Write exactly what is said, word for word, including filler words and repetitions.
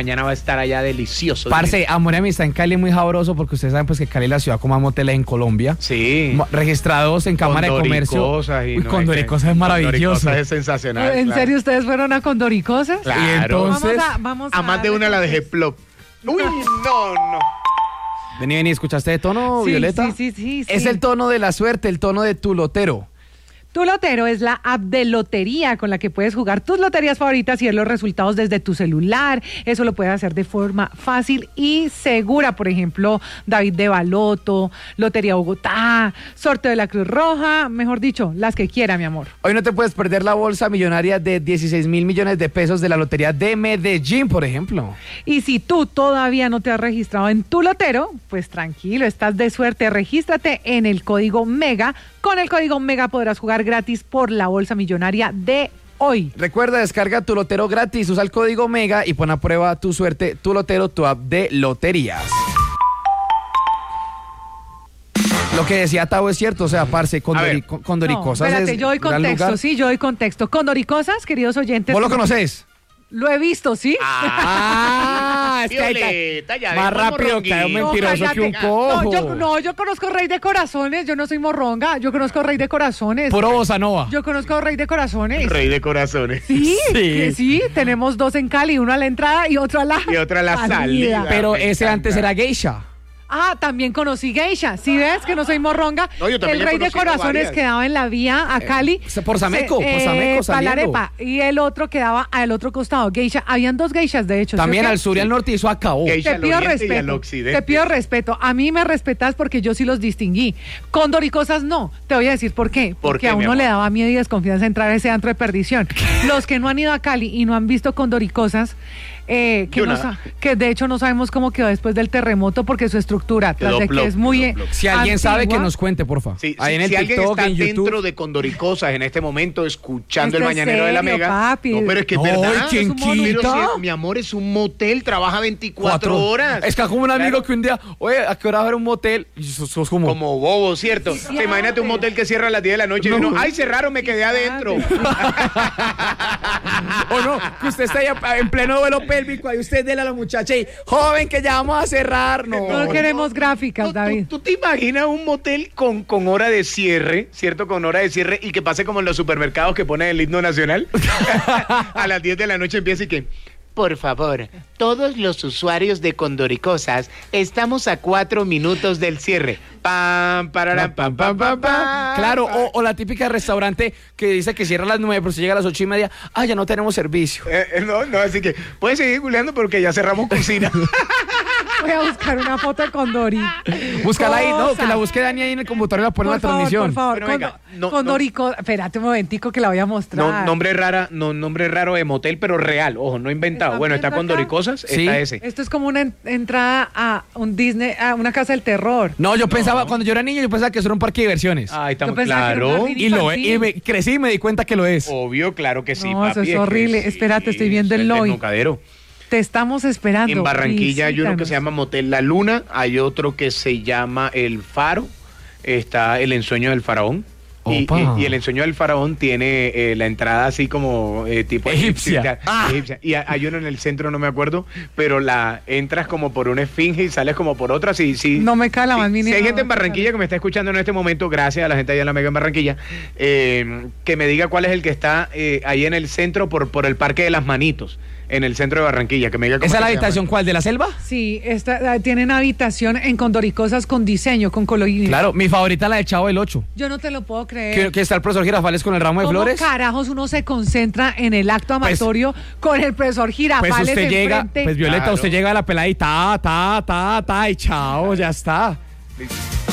mañana va a estar allá delicioso. Parce, amor y amistad en Cali es muy sabroso porque ustedes saben pues que Cali es la ciudad con más moteles en Colombia. Sí. Mo- Registrados en Cámara de Comercio. Y Uy, no Condoricosas es maravilloso. Condoricosas es sensacional. ¿En claro. serio ustedes fueron a Condoricosas? Claro. Y entonces, Vamos a, vamos A más de una la dejé plop. Uy, no, no. vení, vení, ¿escuchaste de tono, Sí, Violeta? sí, sí, sí, sí. Es el tono de la suerte, el tono de tu lotero. Tu Lotero es la app de lotería con la que puedes jugar tus loterías favoritas y ver los resultados desde tu celular. Eso lo puedes hacer de forma fácil y segura. Por ejemplo, David de Baloto, Lotería Bogotá, Sorteo de la Cruz Roja, mejor dicho, las que quiera, mi amor. Hoy no te puedes perder la bolsa millonaria de dieciséis mil millones de pesos de la Lotería de Medellín, por ejemplo. Y si tú todavía no te has registrado en Tu Lotero, pues tranquilo, estás de suerte. Regístrate en el código MEGA. Con el código MEGA podrás jugar gratis por la bolsa millonaria de hoy. Recuerda, descarga Tu Lotero gratis, usa el código MEGA y pon a prueba tu suerte, Tu Lotero, tu app de loterías. Lo que decía Tavo es cierto, o sea, parce, Condori, ver. Condoricosas No, espérate, es yo doy gran contexto, lugar. sí, yo doy contexto. Condoricosas, queridos oyentes. ¿Vos lo conoces? Lo he visto, ¿sí? Ah, es que ahí Violeta, ya más ves, rápido que un morronguito. mentiroso cállate. que un cojo. No, yo, no, yo conozco Rey de Corazones, yo no soy morronga, yo conozco Rey de Corazones. Puro bossa nova. Yo conozco Rey de Corazones. Rey de corazones. Sí, Sí. que sí, tenemos dos en Cali, uno a la entrada y otro a la Y otra a la salida. Pero Me ese encanta. antes era geisha. Ah, también conocí Geisha. ¿Sí ves que no soy morronga? No, yo también el he Rey de conocido Corazones varias. quedaba en la vía a Cali. Eh, por Sameco, por Se- Sameco pa' saliendo. la arepa. Y el otro quedaba al otro costado. Geisha. Habían dos geishas, de hecho. ¿sí También o qué? al sur y al norte y eso acabó. Geisha. Te al pido oriente y al respeto. occidente. Te pido respeto. A mí me respetas porque yo sí los distinguí. Condoricosas no. Te voy a decir por qué. ¿Por Porque qué, a mi uno amor? le daba miedo y desconfianza entrar a ese antro de perdición. Los que no han ido a Cali y no han visto Condoricosas, eh, que, Yo no nada. sa- que de hecho no sabemos cómo quedó después del terremoto porque su estructura, tras Quedó de plop, que es muy quedó eh, plop. Si alguien sabe, que antigua, nos cuente, porfa. Sí, Ahí si, en el si alguien TikTok, está en YouTube. dentro de Condoricosas en este momento escuchando Esto el es Mañanero de la serio, Mega. papi. No, pero es que es No, verdad. ¿quién Es un mono, pero quita? si es- mi amor, es un motel, trabaja veinticuatro horas. Es que como un amigo Claro. que un día, oye, ¿a qué hora va a haber un motel? Y sos, sos como... Como bobo, ¿cierto? Sí, Te imagínate un sabe. motel que cierra a las diez de la noche y uno, ay, cerraron, me quedé adentro. O no, que usted está ahí en pleno duelo pélvico, ahí usted dele a la muchacha y, joven, que ya vamos a cerrar. No, No queremos gráficas, ¿Tú, David. tú- tú te imaginas un motel con, con hora de cierre, ¿cierto? Con hora de cierre y que pase como en los supermercados que ponen el himno nacional. A las diez de la noche empieza y que... Por favor, todos los usuarios de Condoricosas estamos a cuatro minutos del cierre. Pam, pararam, pam, pam, pam, pam. Claro, o, o la típica de restaurante que dice que cierra a las nueve, pero si llega a las ocho y media, ah, ya no tenemos servicio. Eh, eh, no, no, así que puedes seguir googleando porque ya cerramos cocina. Voy a buscar una foto de Condori. Búscala ahí, no, Cosa. que la busque Dani ahí en el computador y la pone en Por la favor, transmisión. por favor, Pero venga, Condo- no, Condorico, espérate un momentico que la voy a mostrar. No, nombre rara, no, nombre raro de motel, pero real, ojo, no inventado. ¿Está Bueno, está viendo acá? Condoricosas, Sí. está ese. Esto es como una en- entrada a un Disney, a una casa del terror. No, yo pensaba, cuando yo era niño, yo pensaba que eso era un parque de diversiones. Ahí estamos, Yo pensaba que era un claro. jardín y lo infantil. y me, crecí y me di cuenta que lo es. Obvio, claro que sí, No, eso papi, es que horrible. sí, Espérate, estoy viendo es el lobby. desnucadero. Te estamos esperando. En Barranquilla hay uno que Visítanos. se llama Motel La Luna, hay otro que se llama El Faro, está El Ensueño del Faraón. Y, Opa. y- y el ensueño del faraón tiene eh, la entrada así como eh, tipo Egipcia. Ah. egipcia. Y ha- hay uno en el centro, no me acuerdo, pero la entras como por una esfinge y sales como por otra. Sí, sí. No me cae la Sí, más mínima Si hay gente en duda. Barranquilla que me está escuchando en este momento, gracias a la gente allá en la Mega en Barranquilla, eh, que me diga cuál es el que está eh, ahí en el centro por, por el Parque de las Manitos, en el centro de Barranquilla. Que me diga cómo ¿Esa es la se llama. habitación cuál? ¿De la selva? Sí, esta, eh, tienen habitación en Condoricosas con diseño, con colorín. Claro, mi favorita la de Chavo del ocho. Yo no te lo puedo creer. Que, que está el profesor Girafales con el ramo de ¿Cómo flores. carajos uno se concentra en el acto amatorio con el profesor Girafales Pues usted llega, enfrente? pues Violeta, Claro. usted llega a la pelada y ta, ta, ta, ta, y chao, ya está.